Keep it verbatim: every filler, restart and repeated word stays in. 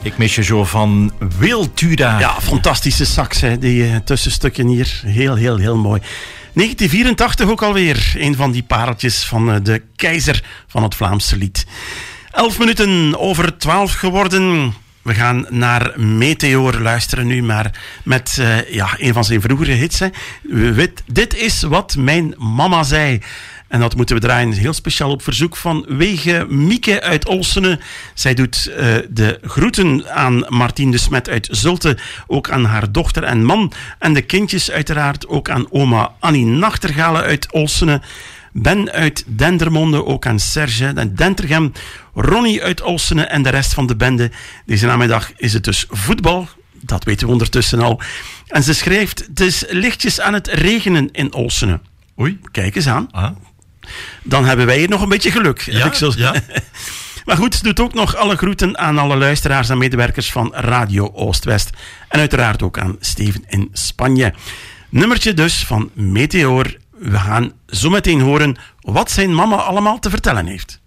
Ik mis je zo van Wiltura. Ja, fantastische sax, hè. Die uh, tussenstukken hier. Heel, heel, heel mooi. negentien vierentachtig ook alweer. Een van die pareltjes van uh, de keizer van het Vlaamse lied. Elf minuten over twaalf geworden. We gaan naar Meteor luisteren nu, maar met uh, ja, een van zijn vroegere hits. Hè. Weet, dit is wat mijn mama zei. En dat moeten we draaien heel speciaal op verzoek van Wege Mieke uit Olsene. Zij doet uh, de groeten aan Martien de Smet uit Zulte. Ook aan haar dochter en man. En de kindjes uiteraard ook aan oma Annie Nachtergale uit Olsene. Ben uit Dendermonde, ook aan Serge en Dentergem. Ronnie uit Olsene en de rest van de bende. Deze namiddag is het dus voetbal. Dat weten we ondertussen al. En ze schrijft, het is lichtjes aan het regenen in Olsene. Oei, kijk eens aan. Ah. Dan hebben wij hier nog een beetje geluk. Ja, heb ik zo... ja. Maar goed, ze doet ook nog alle groeten aan alle luisteraars en medewerkers van Radio Oost-West. En uiteraard ook aan Steven in Spanje. Nummertje dus van Meteor. We gaan zo meteen horen wat zijn mama allemaal te vertellen heeft.